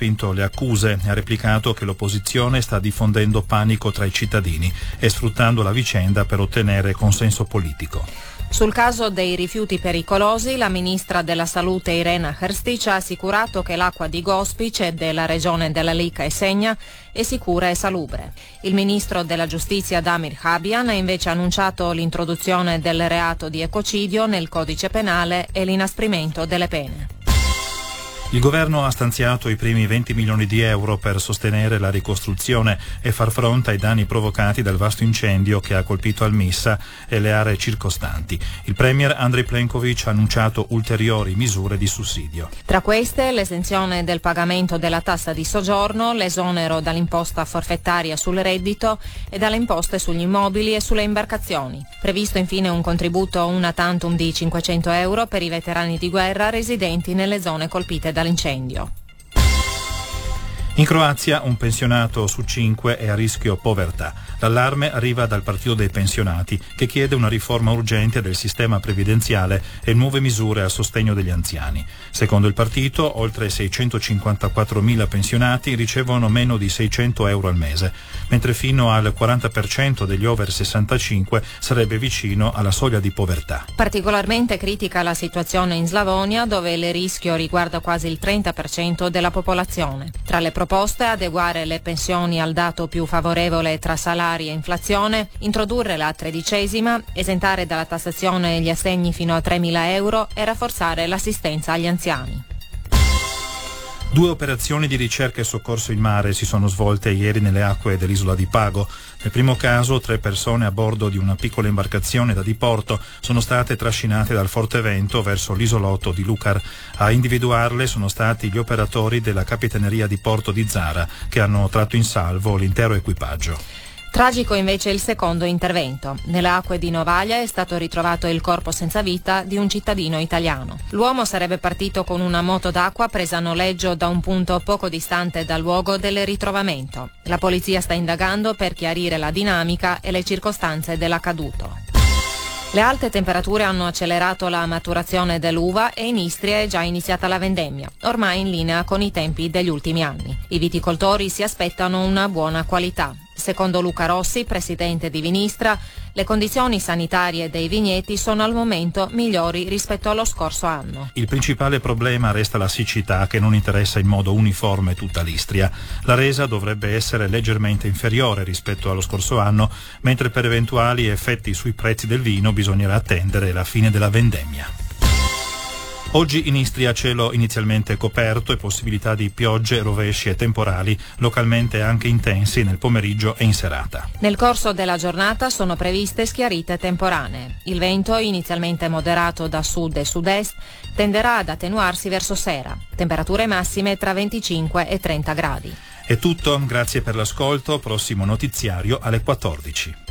respinto le accuse e ha replicato che l'opposizione sta diffondendo panico tra i cittadini e sfruttando la vicenda per ottenere consenso politico. Sul caso dei rifiuti pericolosi, la ministra della Salute Irena Hrstic ha assicurato che l'acqua di Gospic e della regione della Lika e Segna è sicura e salubre. Il ministro della Giustizia Damir Habian ha invece annunciato l'introduzione del reato di ecocidio nel codice penale e l'inasprimento delle pene. Il governo ha stanziato i primi 20 milioni di euro per sostenere la ricostruzione e far fronte ai danni provocati dal vasto incendio che ha colpito Al-Missa e le aree circostanti. Il premier Andrej Plenković ha annunciato ulteriori misure di sussidio. Tra queste l'esenzione del pagamento della tassa di soggiorno, l'esonero dall'imposta forfettaria sul reddito e dalle imposte sugli immobili e sulle imbarcazioni. Previsto infine un contributo una tantum di 500 euro per i veterani di guerra residenti nelle zone colpite dall'incendio. In Croazia un pensionato su 5 è a rischio povertà. L'allarme arriva dal Partito dei Pensionati, che chiede una riforma urgente del sistema previdenziale e nuove misure a sostegno degli anziani. Secondo il partito, oltre 654.000 pensionati ricevono meno di 600 euro al mese, mentre fino al 40% degli over 65 sarebbe vicino alla soglia di povertà. Particolarmente critica la situazione in Slavonia, dove il rischio riguarda quasi il 30% della popolazione. Tra le proposte, adeguare le pensioni al dato più favorevole tra salari e inflazione, introdurre la 13ª, esentare dalla tassazione gli assegni fino a 3.000 euro e rafforzare l'assistenza agli anziani. 2 operazioni di ricerca e soccorso in mare si sono svolte ieri nelle acque dell'isola di Pago. Nel primo caso 3 persone a bordo di una piccola imbarcazione da diporto sono state trascinate dal forte vento verso l'isolotto di Lucar. A individuarle sono stati gli operatori della Capitaneria di Porto di Zara, che hanno tratto in salvo l'intero equipaggio. Tragico invece il secondo intervento. Nelle acque di Novaglia è stato ritrovato il corpo senza vita di un cittadino italiano. L'uomo sarebbe partito con una moto d'acqua presa a noleggio da un punto poco distante dal luogo del ritrovamento. La polizia sta indagando per chiarire la dinamica e le circostanze dell'accaduto. Le alte temperature hanno accelerato la maturazione dell'uva e in Istria è già iniziata la vendemmia, ormai in linea con i tempi degli ultimi anni. I viticoltori si aspettano una buona qualità. Secondo Luca Rossi, presidente di Vinistra, le condizioni sanitarie dei vigneti sono al momento migliori rispetto allo scorso anno. Il principale problema resta la siccità, che non interessa in modo uniforme tutta l'Istria. La resa dovrebbe essere leggermente inferiore rispetto allo scorso anno, mentre per eventuali effetti sui prezzi del vino bisognerà attendere la fine della vendemmia. Oggi in Istria cielo inizialmente coperto e possibilità di piogge, rovesci e temporali, localmente anche intensi nel pomeriggio e in serata. Nel corso della giornata sono previste schiarite temporanee. Il vento, inizialmente moderato da sud e sud-est, tenderà ad attenuarsi verso sera. Temperature massime tra 25 e 30 gradi. È tutto, grazie per l'ascolto. Prossimo notiziario alle 14.